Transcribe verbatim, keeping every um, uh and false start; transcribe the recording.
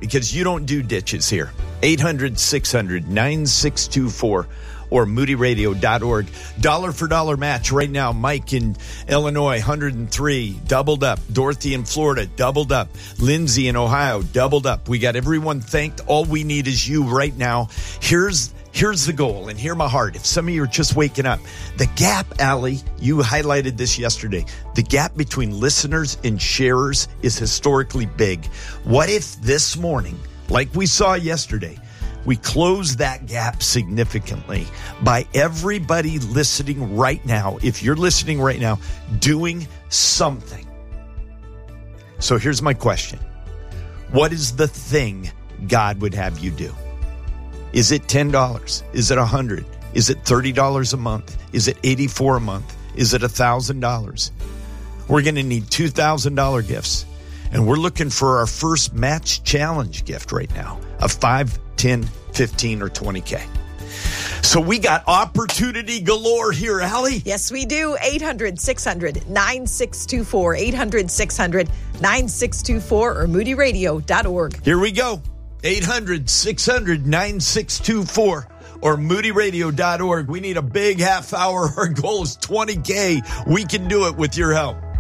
because you don't do ditches here. eight hundred, six hundred, nine six two four or moody radio dot org. Dollar for dollar match right now. Mike in Illinois, one hundred three, doubled up. Dorothy in Florida, doubled up. Lindsay in Ohio, doubled up. We got everyone thanked. All we need is you right now. Here's Here's the goal, and hear my heart. If some of you are just waking up, the gap, Allie, you highlighted this yesterday. The gap between listeners and sharers is historically big. What if this morning, like we saw yesterday, we close that gap significantly by everybody listening right now, if you're listening right now, doing something? So here's my question. What is the thing God would have you do? Is it ten dollars? Is it one hundred dollars? Is it thirty dollars a month? Is it eighty-four dollars a month? Is it one thousand dollars? We're going to need two thousand dollars gifts. And we're looking for our first match challenge gift right now of five, ten, fifteen, or twenty K. So we got opportunity galore here, Allie. Yes, we do. eight hundred, six hundred, nine six two four. eight hundred, six hundred, nine six two four or moody radio dot org. Here we go. eight hundred, six hundred, nine six two four or moody radio dot org. We need a big half hour. Our goal is twenty K. We can do it with your help.